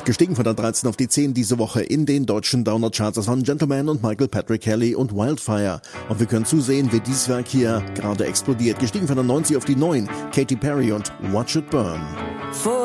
Gestiegen von der 13 auf die 10 diese Woche in den deutschen Downer-Charts. Das waren Gentleman und Michael Patrick Kelly und Wildfire. Und wir können zusehen, wie dieses Werk hier gerade explodiert. Gestiegen von der 90 auf die 9, Katy Perry und Watch It Burn.